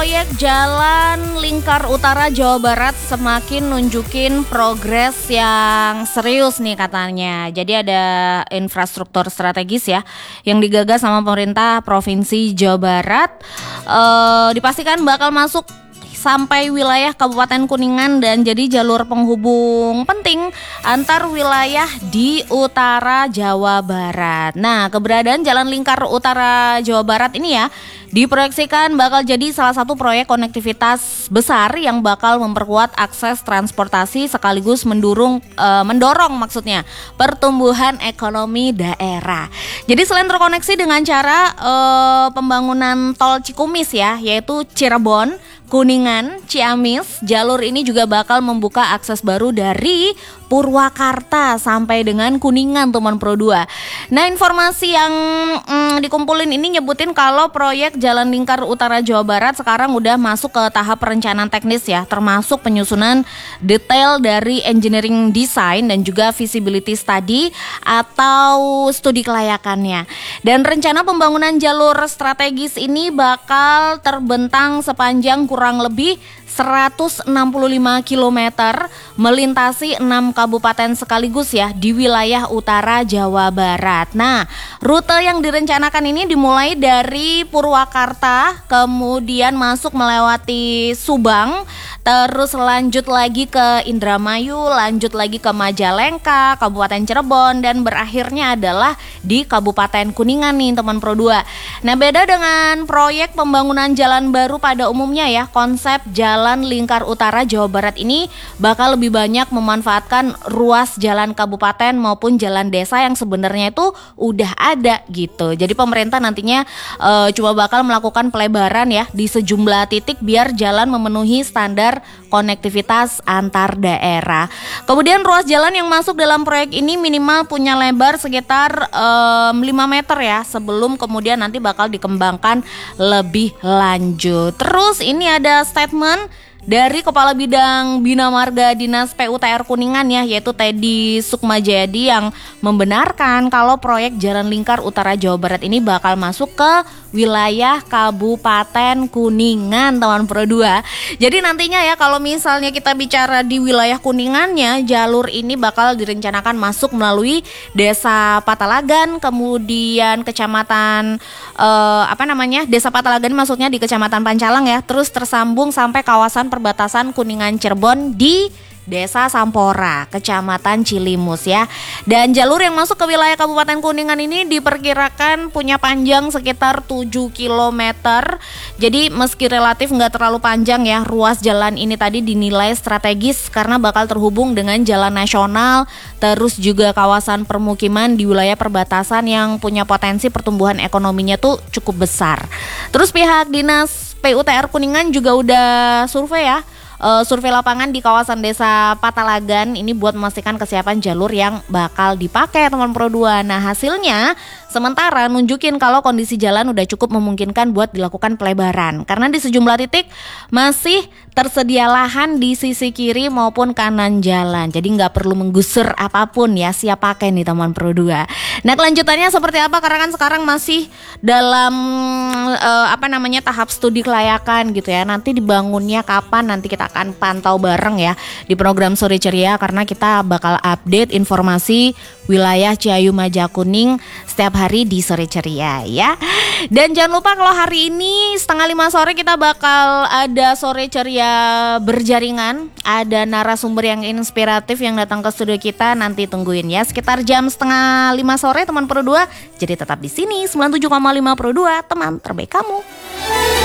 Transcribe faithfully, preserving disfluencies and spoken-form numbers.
proyek Jalan Lingkar Utara Jawa Barat semakin nunjukin progres yang serius nih katanya. Jadi ada infrastruktur strategis ya yang digagas sama pemerintah Provinsi Jawa Barat. Uh, dipastikan bakal masuk sampai wilayah Kabupaten Kuningan dan jadi jalur penghubung penting antar wilayah di utara Jawa Barat. Nah, keberadaan Jalan Lingkar Utara Jawa Barat ini ya diproyeksikan bakal jadi salah satu proyek konektivitas besar yang bakal memperkuat akses transportasi sekaligus mendorong e, mendorong maksudnya pertumbuhan ekonomi daerah. Jadi selain terkoneksi dengan cara e, pembangunan tol Cikumis ya, yaitu Cirebon, Kuningan, Ciamis, jalur ini juga bakal membuka akses baru dari Purwakarta sampai dengan Kuningan teman Pro dua. Nah, informasi yang mm, dikumpulin ini nyebutin kalau proyek Jalan Lingkar Utara Jawa Barat sekarang udah masuk ke tahap perencanaan teknis ya, termasuk penyusunan detail dari engineering design dan juga feasibility study atau studi kelayakannya. Dan rencana pembangunan jalur strategis ini bakal terbentang sepanjang kurang lebih seratus enam puluh lima kilometer melintasi enam kabupaten sekaligus ya di wilayah utara Jawa Barat. Nah, rute yang direncanakan ini dimulai dari Purwakarta, kemudian masuk melewati Subang, terus lanjut lagi ke Indramayu, lanjut lagi ke Majalengka, Kabupaten Cirebon, dan berakhirnya adalah di Kabupaten Kuningan nih teman Pro dua. Nah, beda dengan proyek pembangunan jalan baru pada umumnya ya, konsep Jalan Lingkar Utara Jawa Barat ini bakal lebih banyak memanfaatkan ruas jalan kabupaten maupun jalan desa yang sebenarnya itu udah ada gitu. Jadi pemerintah nantinya e, cuma bakal melakukan pelebaran ya di sejumlah titik biar jalan memenuhi standar konektivitas antar daerah. Kemudian ruas jalan yang masuk dalam proyek ini minimal punya lebar sekitar e, lima meter ya, sebelum kemudian nanti bakal dikembangkan lebih lanjut. Terus ini ada statement dari Kepala Bidang Bina Marga Dinas P U T R Kuningan ya, yaitu Teddy Sukmajayadi yang membenarkan kalau proyek Jalan Lingkar Utara Jawa Barat ini bakal masuk ke wilayah Kabupaten Kuningan teman Pro dua. Jadi nantinya ya kalau misalnya kita bicara di wilayah Kuningannya, jalur ini bakal direncanakan masuk melalui Desa Patalagan, kemudian Kecamatan eh, apa namanya? Desa Patalagan maksudnya di Kecamatan Pancalang ya, terus tersambung sampai kawasan perbatasan Kuningan Cirebon di Desa Sampora, Kecamatan Cilimus ya. Dan jalur yang masuk ke wilayah Kabupaten Kuningan ini diperkirakan punya panjang sekitar tujuh kilometer. Jadi meski relatif nggak terlalu panjang ya, ruas jalan ini tadi dinilai strategis karena bakal terhubung dengan jalan nasional, terus juga kawasan permukiman di wilayah perbatasan yang punya potensi pertumbuhan ekonominya tuh cukup besar. Terus pihak Dinas P U T R Kuningan juga udah survei ya, uh, survei lapangan di kawasan Desa Patalagan ini buat memastikan kesiapan jalur yang bakal dipakai teman Pro dua. Nah, hasilnya sementara nunjukin kalau kondisi jalan udah cukup memungkinkan buat dilakukan pelebaran karena di sejumlah titik masih tersedia lahan di sisi kiri maupun kanan jalan. Jadi nggak perlu menggusur apapun ya, siap pakai nih teman Pro dua. Nah, kelanjutannya seperti apa? Karena kan sekarang masih dalam uh, apa namanya tahap studi kelayakan gitu ya. Nanti dibangunnya kapan, nanti kita akan pantau bareng ya di program Sore Ceria karena kita bakal update informasi wilayah Ciayu Majakuning setiap hari di Sore Ceria ya. Dan jangan lupa kalau hari ini setengah lima sore kita bakal ada Sore Ceria berjaringan, ada narasumber yang inspiratif yang datang ke studio kita, nanti tungguin ya sekitar jam setengah lima sore teman Pro dua. Jadi tetap di sini sembilan puluh tujuh koma lima Pro dua, teman terbaik kamu.